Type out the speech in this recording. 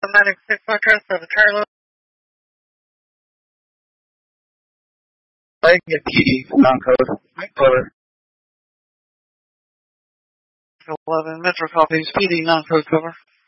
96 Foxtrot for the Charlie. I get PD, non-code. Clover. 11 Metro copies, PD non-code cover.